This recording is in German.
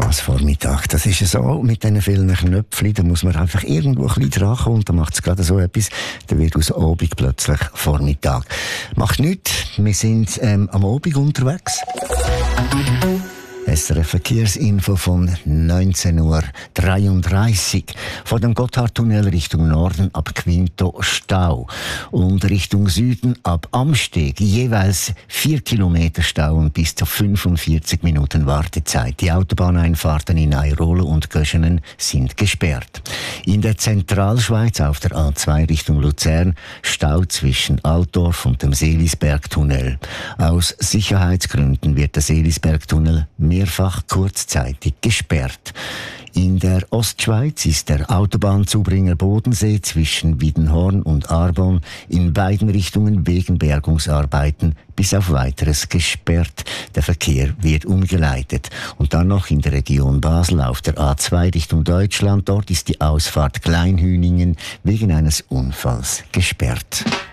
Frühjahrsvormittag. Das ist so mit diesen vielen Knöpfchen. Da muss man einfach irgendwo ein bisschen drankommen und dann macht es gerade so etwas. Dann wird aus Abend plötzlich Vormittag. Macht nichts. Wir sind am Abend unterwegs. SRF Verkehrsinfo von 19:33 Uhr. Von dem Gotthardtunnel Richtung Norden ab Quinto Stau und Richtung Süden ab Amsteg jeweils 4 Kilometer Stau und bis zu 45 Minuten Wartezeit. Die Autobahneinfahrten in Airolo und Göschenen sind gesperrt. In der Zentralschweiz auf der A2 Richtung Luzern Stau zwischen Altdorf und dem Seelisbergtunnel. Aus Sicherheitsgründen wird der Seelisbergtunnel mehrfach kurzzeitig gesperrt. In der Ostschweiz ist der Autobahnzubringer Bodensee zwischen Wiedenhorn und Arbon in beiden Richtungen wegen Bergungsarbeiten bis auf Weiteres gesperrt. Der Verkehr wird umgeleitet. Und dann noch in der Region Basel auf der A2 Richtung Deutschland. Dort ist die Ausfahrt Kleinhüningen wegen eines Unfalls gesperrt.